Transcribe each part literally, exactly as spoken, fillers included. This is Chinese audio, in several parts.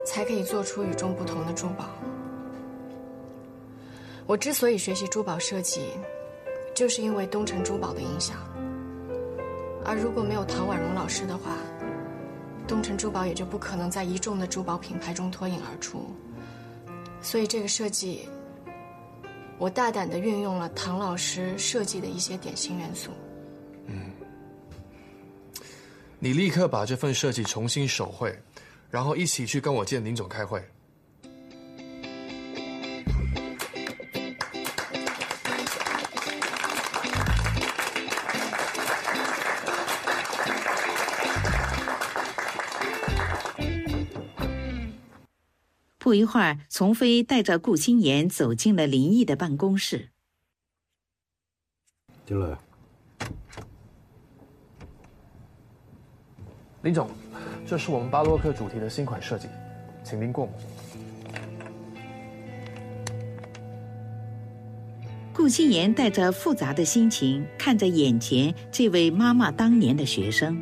才可以做出与众不同的珠宝。我之所以学习珠宝设计，就是因为东城珠宝的影响。而如果没有唐婉容老师的话，东城珠宝也就不可能在一众的珠宝品牌中脱颖而出。所以这个设计，我大胆地运用了唐老师设计的一些典型元素。 嗯，你立刻把这份设计重新手绘，然后一起去跟我见林总开会。 不一会儿，丛飞带着顾心妍走进了林毅的办公室。 进来。 林总，这是我们巴洛克主题的新款设计，请您过目。 顾心妍带着复杂的心情看着眼前这位妈妈当年的学生。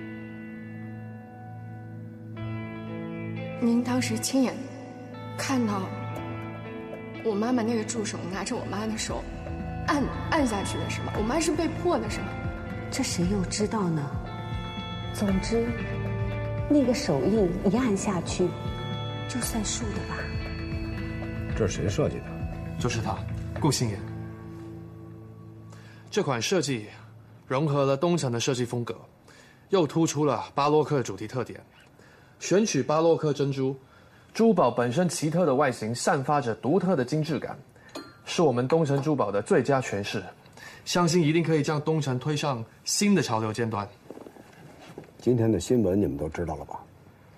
您当时亲眼看到我妈妈那个助手拿着我妈的手按按下去的是吗？我妈是被迫的是吗？ 这谁又知道呢？总之，那个手印一按下去，就算数的吧。 这是谁设计的？ 就是他，顾心妍。这款设计融合了东城的设计风格，又突出了巴洛克主题特点。选取巴洛克珍珠，珠宝本身奇特的外形散发着独特的精致感，是我们东城珠宝的最佳诠释。相信一定可以将东城推上新的潮流尖端。 今天的新闻你们都知道了吧？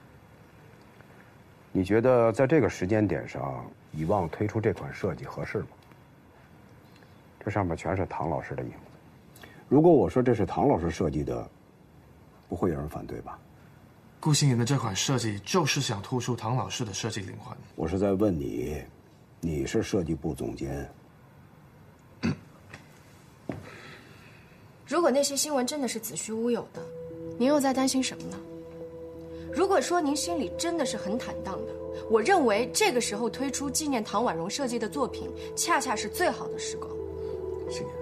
你觉得在这个时间点上，以望推出这款设计合适吗？这上面全是唐老师的影子。如果我说这是唐老师设计的，不会有人反对吧？ 顾心妍的这款设计就是想突出唐老师的设计灵魂。 我是在问你，你是设计部总监。 如果那些新闻真的是子虚乌有的，您又在担心什么呢？如果说您心里真的是很坦荡的，我认为这个时候推出纪念唐婉容设计的作品，恰恰是最好的时光。 心妍，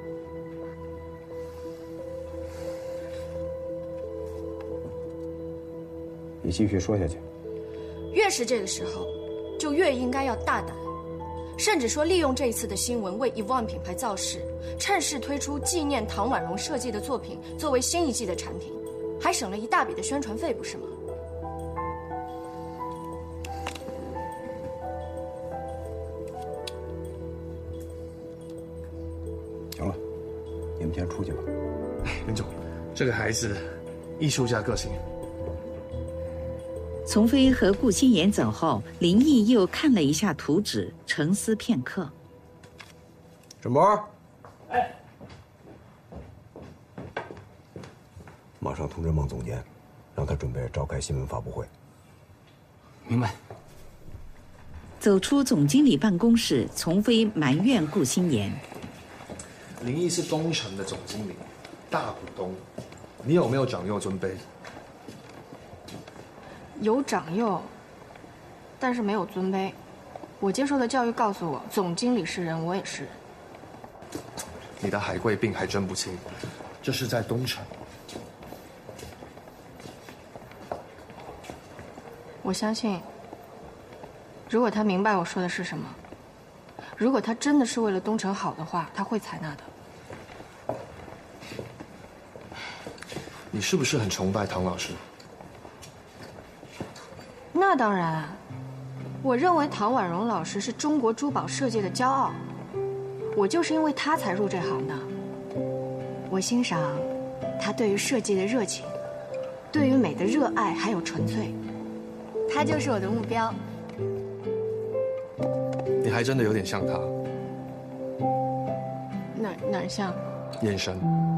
你继续说下去。 越是这个时候，就越应该要大胆，甚至说利用这一次的新闻为 Evan 品牌造势，趁势推出纪念唐婉容设计的作品作为新一季的产品，还省了一大笔的宣传费，不是吗？ 行了，你们先出去吧。 林总，这个孩子，艺术家个性。 丛飞和顾心妍走后，林毅又看了一下图纸，沉思片刻。 沈博， 哎， 马上通知孟总监，让他准备召开新闻发布会。 明白。 走出总经理办公室，丛飞埋怨顾心妍： 林毅是东城的总经理，大股东，你有没有长幼尊卑？ 有长幼，但是没有尊卑。我接受的教育告诉我，总经理是人，我也是人。 你的海贵病还真不轻，这是在东城。 我相信，如果他明白我说的是什么，如果他真的是为了东城好的话，他会采纳的。 你是不是很崇拜唐老师？ 那当然啊，我认为唐婉容老师是中国珠宝设计的骄傲，我就是因为她才入这行的。我欣赏她对于设计的热情，对于美的热爱还有纯粹，她就是我的目标。 你还真的有点像他。 哪哪像？ 眼神。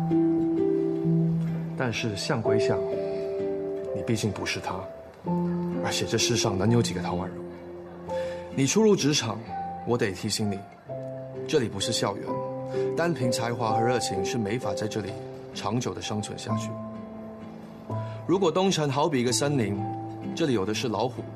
但是像归像，你毕竟不是他。而且这世上能有几个唐婉容？你初入职场，我得提醒你，这里不是校园，单凭才华和热情是没法在这里长久的生存下去。如果东城好比一个森林，这里有的是老虎，